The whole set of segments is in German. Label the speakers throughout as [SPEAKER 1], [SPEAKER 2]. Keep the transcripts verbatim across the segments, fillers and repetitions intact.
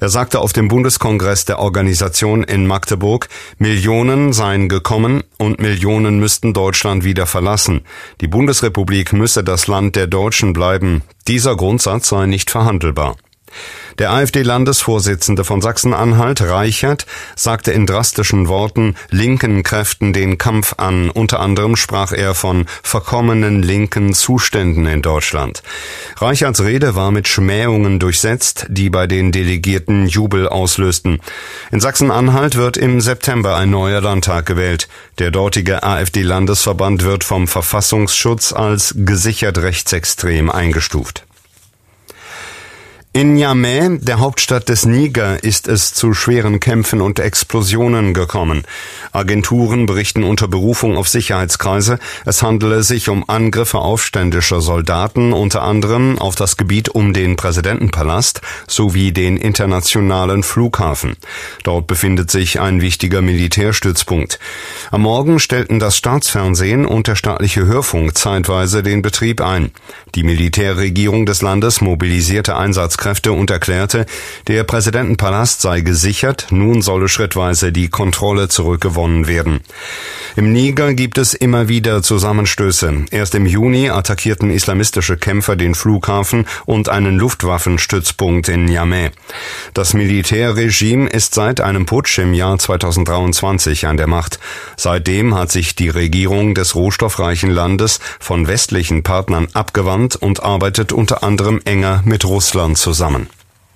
[SPEAKER 1] Er sagte auf dem Bundeskongress der Organisation in Magdeburg, Millionen seien gekommen und Millionen müssten Deutschland wieder verlassen. Die Bundesrepublik müsse das Land der Deutschen bleiben. Dieser Grundsatz sei nicht verhandelbar. Der AfD-Landesvorsitzende von Sachsen-Anhalt, Reichert, sagte in drastischen Worten linken Kräften den Kampf an. Unter anderem sprach er von verkommenen linken Zuständen in Deutschland. Reicherts Rede war mit Schmähungen durchsetzt, die bei den Delegierten Jubel auslösten. In Sachsen-Anhalt wird im September ein neuer Landtag gewählt. Der dortige AfD-Landesverband wird vom Verfassungsschutz als gesichert rechtsextrem eingestuft. In Niamey, der Hauptstadt des Niger, ist es zu schweren Kämpfen und Explosionen gekommen. Agenturen berichten unter Berufung auf Sicherheitskreise, es handele sich um Angriffe aufständischer Soldaten, unter anderem auf das Gebiet um den Präsidentenpalast sowie den internationalen Flughafen. Dort befindet sich ein wichtiger Militärstützpunkt. Am Morgen stellten das Staatsfernsehen und der staatliche Hörfunk zeitweise den Betrieb ein. Die Militärregierung des Landes mobilisierte Einsatzkräfte und erklärte, der Präsidentenpalast sei gesichert, nun solle schrittweise die Kontrolle zurückgewonnen werden. Im Niger gibt es immer wieder Zusammenstöße. Erst im Juni attackierten islamistische Kämpfer den Flughafen und einen Luftwaffenstützpunkt in Niamey. Das Militärregime ist seit einem Putsch im Jahr zweitausenddreiundzwanzig an der Macht. Seitdem hat sich die Regierung des rohstoffreichen Landes von westlichen Partnern abgewandt und arbeitet unter anderem enger mit Russland zusammen. Zusammen.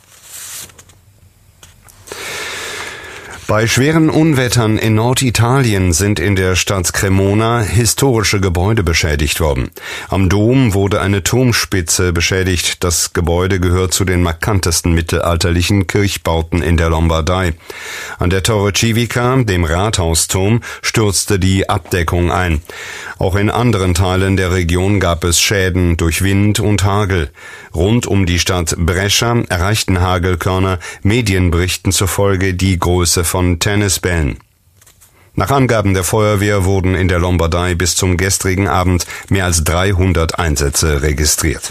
[SPEAKER 1] Bei schweren Unwettern in Norditalien sind in der Stadt Cremona historische Gebäude beschädigt worden. Am Dom wurde eine Turmspitze beschädigt. Das Gebäude gehört zu den markantesten mittelalterlichen Kirchbauten in der Lombardei. An der Torre Civica, dem Rathausturm, stürzte die Abdeckung ein. Auch in anderen Teilen der Region gab es Schäden durch Wind und Hagel. Rund um die Stadt Brescia erreichten Hagelkörner Medienberichten zufolge die Größe von Tennisbällen. Nach Angaben der Feuerwehr wurden in der Lombardei bis zum gestrigen Abend mehr als dreihundert Einsätze registriert.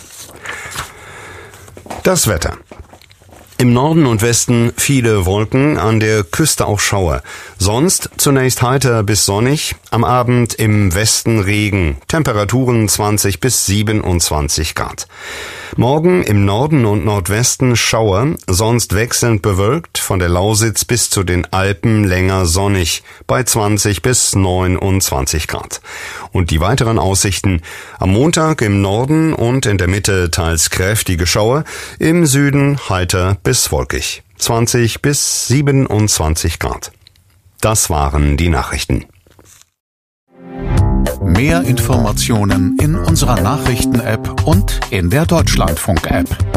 [SPEAKER 1] Das Wetter. Im Norden und Westen viele Wolken, an der Küste auch Schauer. Sonst zunächst heiter bis sonnig, am Abend im Westen Regen, Temperaturen zwanzig bis siebenundzwanzig Grad. Morgen im Norden und Nordwesten Schauer, sonst wechselnd bewölkt, von der Lausitz bis zu den Alpen länger sonnig, bei zwanzig bis neunundzwanzig Grad. Und die weiteren Aussichten: am Montag im Norden und in der Mitte teils kräftige Schauer, im Süden heiter bis wolkig, zwanzig bis siebenundzwanzig Grad. Das waren die Nachrichten.
[SPEAKER 2] Mehr Informationen in unserer Nachrichten-App und in der Deutschlandfunk-App.